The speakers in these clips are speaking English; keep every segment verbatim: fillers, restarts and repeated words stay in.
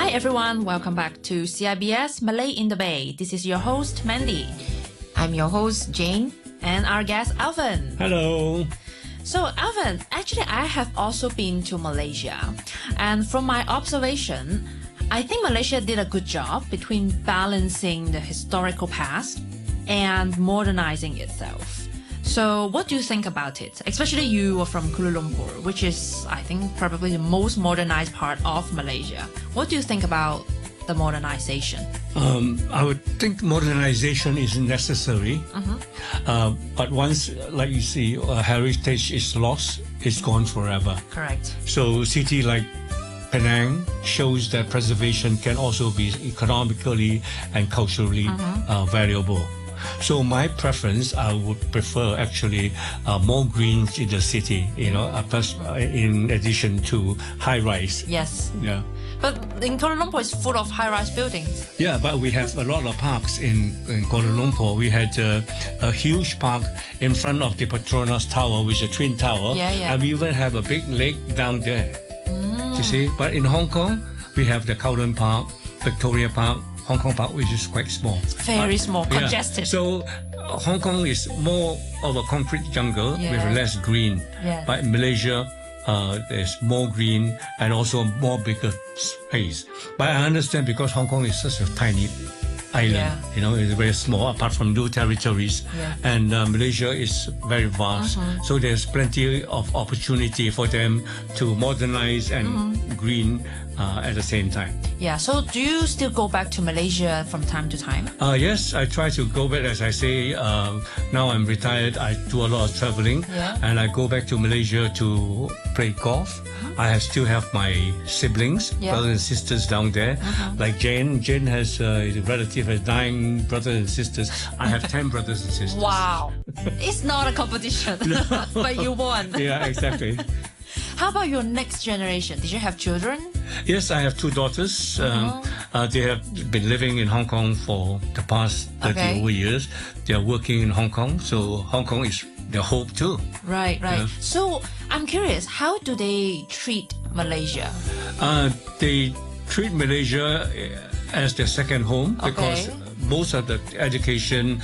Hi everyone, welcome back to C I B S Malay in the Bay. This is your host Mandy. I'm your host Jane. And our guest Alvin. Hello. So Alvin, actually I have also been to Malaysia. And from my observation, I think Malaysia did a good job between balancing the historical past and modernizing itself. So what do you think about it? Especially you are from Kuala Lumpur, which is, I think, probably the most modernized part of Malaysia. What do you think about the modernization? Um, I would think modernization is necessary. Mm-hmm. Uh, but once, like you see, uh, heritage is lost, it's gone forever. Correct. So city like Penang shows that preservation can also be economically and culturally Mm-hmm. uh, valuable. So my preference, I would prefer actually uh, more greens in the city, you know, uh, plus, uh, in addition to high rise. Yes. Yeah. But in Kuala Lumpur, it's full of high-rise buildings. Yeah, but we have a lot of parks in, in Kuala Lumpur. We had uh, a huge park in front of the Petronas Tower, which is a twin tower. Yeah, yeah. And we even have a big lake down there. Mm. You see? But in Hong Kong, we have the Kowloon Park, Victoria Park, Hong Kong Park, which is quite small. Very uh, small, yeah. congested. So uh, Hong Kong is more of a concrete jungle Yeah. with less green. Yeah. But in Malaysia, uh, there's more green and also more bigger space. But I understand because Hong Kong is such a tiny island, Yeah. you know, it's very small apart from new territories. Yeah. And uh, Malaysia is very vast. Mm-hmm. So there's plenty of opportunity for them to modernize and Mm-hmm. green uh, at the same time. Yeah, so do you still go back to Malaysia from time to time? Uh, yes, I try to go back. As I say, um, now I'm retired. I do a lot of traveling, Yeah. and I go back to Malaysia to play golf. I have, still have my siblings, Yeah. brothers and sisters down there. Like Jane, Jane has uh, a relative has nine brothers and sisters. I have ten brothers and sisters. Wow. It's not a competition, but you won. Yeah, exactly. How about your next generation? Did you have children? Yes, I have two daughters. Um, uh, they have been living in Hong Kong for the past thirty Okay. over years. They are working in Hong Kong, so Hong Kong is their hope too. Right, right. Yeah. So I'm curious, how do they treat Malaysia? Uh, they treat Malaysia uh, as their second home because Okay. most of the education,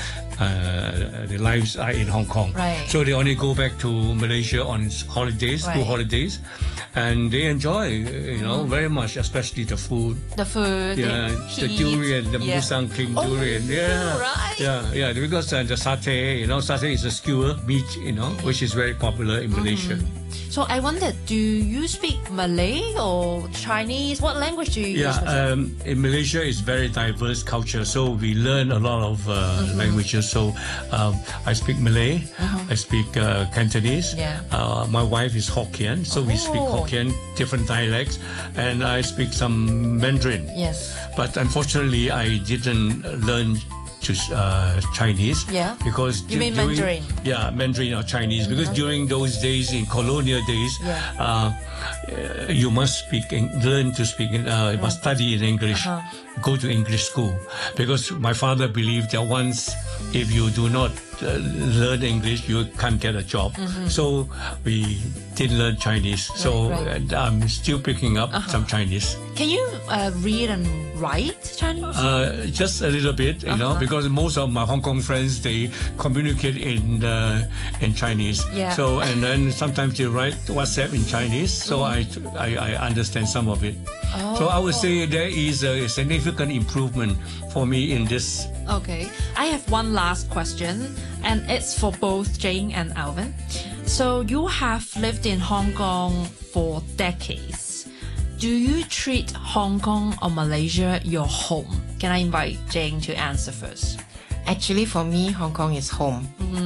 uh, their lives are in Hong Kong. Right. So they only go back to Malaysia on holidays, school Right. holidays, and they enjoy, you know, very much, especially the food. The food, Yeah, the the heat. durian, the Yeah. Musang King Oh, durian. Yeah, right. yeah, yeah. Because uh, the satay, you know, satay is a skewer meat, you know, which is very popular in Malaysia. So I wondered, do you speak Malay or Chinese? What language do you Yeah, use? um, in Malaysia it's very diverse culture, so we learn a lot of uh, Mm-hmm. languages. So um, I speak Malay, I speak uh, Cantonese. Yeah. Uh, my wife is Hokkien, so we speak Oh. Hokkien, different dialects, and I speak some Mandarin. Yes. But unfortunately, I didn't learn to uh, Chinese. Yeah. Because You du- mean during- Mandarin? Yeah, Mandarin or Chinese. Because during those days, in colonial days, Yeah. uh, uh, you must speak, in, learn to speak, in, uh, you must study in English, Uh-huh. go to English school. Because my father believed that once, if you do not uh, learn English, you can't get a job. So we did learn Chinese. So Mm-hmm. Right, right. and I'm still picking up some Chinese. Can you uh, read and write Chinese? Uh, just a little bit, you know, Uh-huh. because most of my Hong Kong friends, they communicate in uh, in Chinese. Yeah. So and then sometimes they write WhatsApp in Chinese. So I, I I understand some of it. So I would say there is a significant improvement for me in this. Okay. I have one last question, and it's for both Jane and Alvin. So you have lived in Hong Kong for decades. Do you treat Hong Kong or Malaysia your home? Can I invite Jane to answer first? Actually, for me, Hong Kong is home.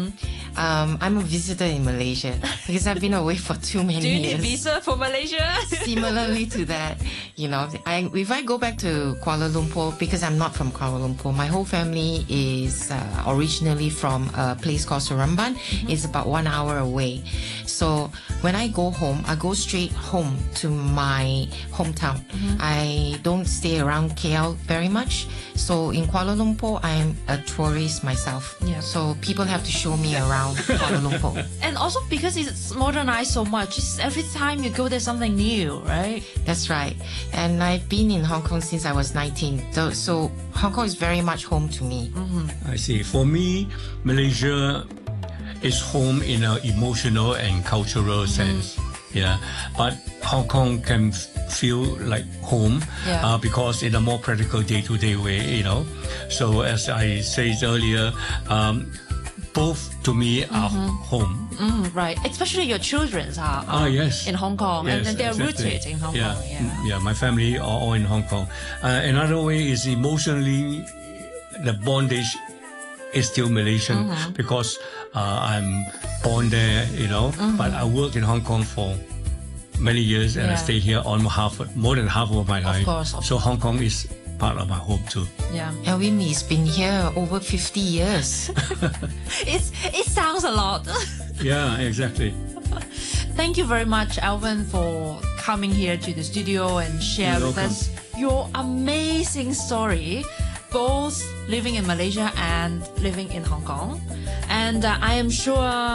Um, I'm a visitor in Malaysia because I've been away for too many Do you years. need visa for Malaysia? Similarly to that, you know, I, if I go back to Kuala Lumpur, because I'm not from Kuala Lumpur, my whole family is uh, originally from a place called Seremban. It's about one hour away. So when I go home, I go straight home to my hometown. I don't stay around K L very much. So in Kuala Lumpur, I'm a tourist myself. Yeah. So people have to show me around Kuala Lumpur. And also because it's modernized so much, it's every time you go there's something new, right? That's right. And I've been in Hong Kong since I was nineteen. So, so Hong Kong is very much home to me. I see. For me, Malaysia is home in an emotional and cultural sense. Yeah, but Hong Kong can f- feel like home Yeah. uh, because in a more practical day-to-day way, you know. So as I said earlier, um, both to me are home. Mm, right. Especially your children are, are Ah, yes. in Hong Kong, and, Yes, and they're exactly. rooted in Hong yeah. Kong. Yeah. mm, yeah, my family are all in Hong Kong. Uh, another way is emotionally, the bondage is still Malaysian because uh, I'm born there, you know, but I worked in Hong Kong for many years and I Yeah. stayed here almost half, more than half of my life. course, of so Hong Kong is part of my home too. Yeah. Elwin has been here over fifty years. It's, it sounds a lot. Yeah, exactly. Thank you very much, Alvin, for coming here to the studio and share You're with welcome. us your amazing story, both living in Malaysia and living in Hong Kong. And uh, I am sure